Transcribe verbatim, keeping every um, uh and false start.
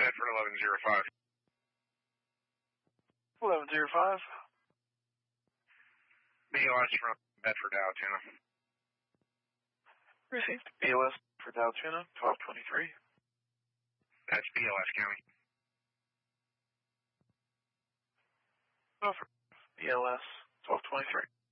Bedford eleven zero five. eleven zero five. B L S from Bedford, Altoona. Received. B L S for Altoona, twelve twenty-three. That's B L S County. Over. B L S, twelve twenty-three.